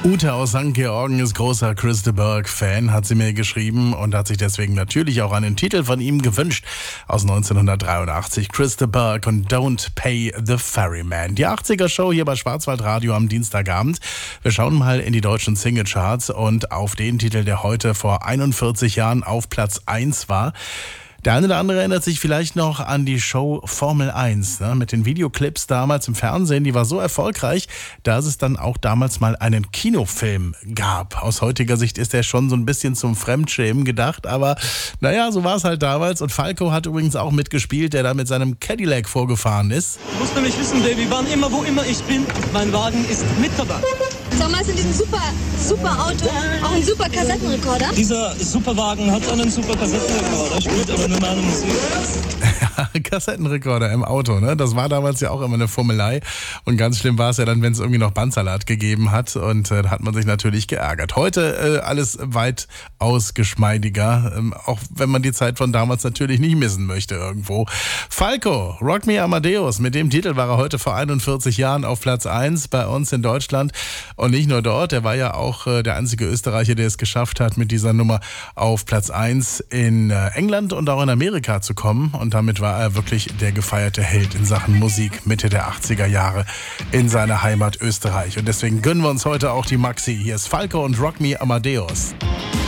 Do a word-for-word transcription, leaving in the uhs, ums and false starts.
Ute aus Sankt Georgen ist großer Chris de Burgh-Fan, hat sie mir geschrieben und hat sich deswegen natürlich auch einen Titel von ihm gewünscht aus neunzehnhundertdreiundachtzig. Chris de Burgh und Don't Pay the Ferryman. Die achtziger-Show hier bei Schwarzwaldradio am Dienstagabend. Wir schauen mal in die deutschen Singlecharts und auf den Titel, der heute vor einundvierzig Jahren auf Platz eins war. Der eine oder andere erinnert sich vielleicht noch an die Show Formel eins, ne, mit den Videoclips damals im Fernsehen. Die war so erfolgreich, dass es dann auch damals mal einen Kinofilm gab. Aus heutiger Sicht ist der schon so ein bisschen zum Fremdschämen gedacht, aber naja, so war es halt damals. Und Falco hat übrigens auch mitgespielt, der da mit seinem Cadillac vorgefahren ist. Du musst nämlich wissen, Baby, wann immer, wo immer ich bin, mein Wagen ist mit dabei. Sag mal, ist in diesem super, super Auto auch ein super Kassettenrekorder? Dieser Superwagen hat einen super Kassettenrekorder, spielt aber nur meine Musik. Kassettenrekorder im Auto, ne? Das war damals ja auch immer eine Fummelei. Und ganz schlimm war es ja dann, wenn es irgendwie noch Bandsalat gegeben hat. Und äh, da hat man sich natürlich geärgert. Heute äh, alles weitaus geschmeidiger, ähm, auch wenn man die Zeit von damals natürlich nicht missen möchte irgendwo. Falco, Rock Me Amadeus, mit dem Titel war er heute vor einundvierzig Jahren auf Platz eins bei uns in Deutschland. Und nicht nur dort, er war ja auch äh, der einzige Österreicher, der es geschafft hat, mit dieser Nummer auf Platz eins in äh, England und auch in Amerika zu kommen. Und damit war er wirklich der gefeierte Held in Sachen Musik Mitte der achtziger Jahre in seiner Heimat Österreich. Und deswegen gönnen wir uns heute auch die Maxi. Hier ist Falco und Rock Me Amadeus.